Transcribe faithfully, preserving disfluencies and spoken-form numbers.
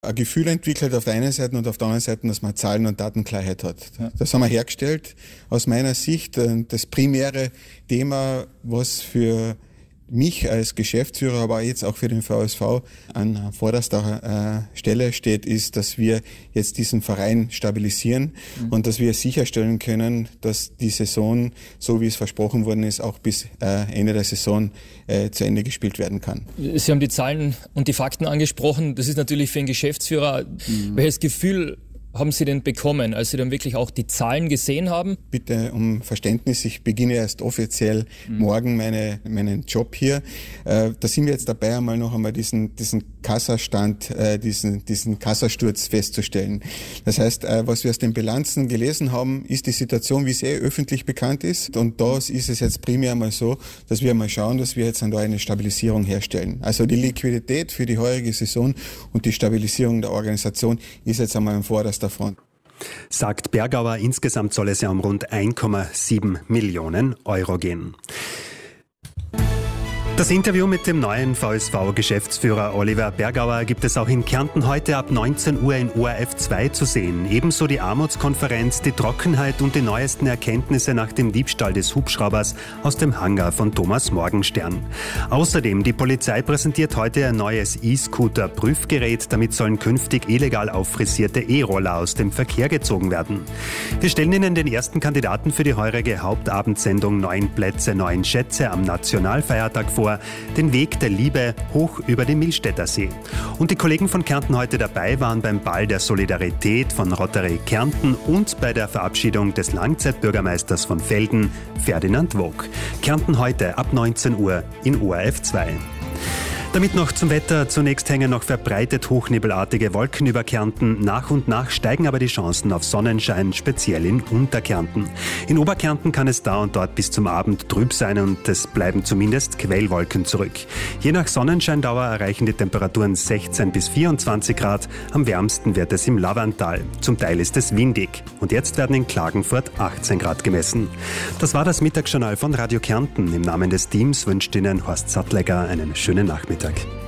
ein Gefühl entwickelt auf der einen Seite und auf der anderen Seite, dass man Zahlen- und Datenklarheit hat. Ja. Das haben wir hergestellt. Aus meiner Sicht das primäre Thema, was für mich als Geschäftsführer, aber jetzt auch für den V S V an vorderster äh, Stelle steht, ist, dass wir jetzt diesen Verein stabilisieren mhm. und dass wir sicherstellen können, dass die Saison, so wie es versprochen worden ist, auch bis äh, Ende der Saison äh, zu Ende gespielt werden kann. Sie haben die Zahlen und die Fakten angesprochen. Das ist natürlich für einen Geschäftsführer. Mhm. Welches Gefühl haben Sie denn bekommen, als Sie dann wirklich auch die Zahlen gesehen haben? Bitte um Verständnis, ich beginne erst offiziell mhm. morgen meine, meinen Job hier. Äh, da sind wir jetzt dabei, einmal noch einmal diesen, diesen Kassastand, äh, diesen, diesen Kassasturz festzustellen. Das heißt, äh, was wir aus den Bilanzen gelesen haben, ist die Situation, wie sie eh öffentlich bekannt ist. Und da ist es jetzt primär mal so, dass wir mal schauen, dass wir jetzt da eine Stabilisierung herstellen. Also die Liquidität für die heurige Saison und die Stabilisierung der Organisation ist jetzt einmal im vordersten Front. Sagt Bergauer, insgesamt soll es ja um rund eins Komma sieben Millionen Euro gehen. Das Interview mit dem neuen V S V-Geschäftsführer Oliver Bergauer gibt es auch in Kärnten heute ab neunzehn Uhr in O R F zwei zu sehen. Ebenso die Armutskonferenz, die Trockenheit und die neuesten Erkenntnisse nach dem Diebstahl des Hubschraubers aus dem Hangar von Thomas Morgenstern. Außerdem, die Polizei präsentiert heute ein neues E-Scooter-Prüfgerät. Damit sollen künftig illegal auffrisierte E-Roller aus dem Verkehr gezogen werden. Wir stellen Ihnen den ersten Kandidaten für die heurige Hauptabendsendung Neun Plätze, Neun Schätze am Nationalfeiertag vor. Den Weg der Liebe hoch über den Millstätter See. Und die Kollegen von Kärnten heute dabei waren beim Ball der Solidarität von Rotary Kärnten und bei der Verabschiedung des Langzeitbürgermeisters von Velden, Ferdinand Wog. Kärnten heute ab neunzehn Uhr in O R F zwei. Damit noch zum Wetter. Zunächst hängen noch verbreitet hochnebelartige Wolken über Kärnten. Nach und nach steigen aber die Chancen auf Sonnenschein, speziell in Unterkärnten. In Oberkärnten kann es da und dort bis zum Abend trüb sein und es bleiben zumindest Quellwolken zurück. Je nach Sonnenscheindauer erreichen die Temperaturen sechzehn bis vierundzwanzig Grad. Am wärmsten wird es im Lavantal. Zum Teil ist es windig. Und jetzt werden in Klagenfurt achtzehn Grad gemessen. Das war das Mittagsjournal von Radio Kärnten. Im Namen des Teams wünscht Ihnen Horst Sattlegger einen schönen Nachmittag.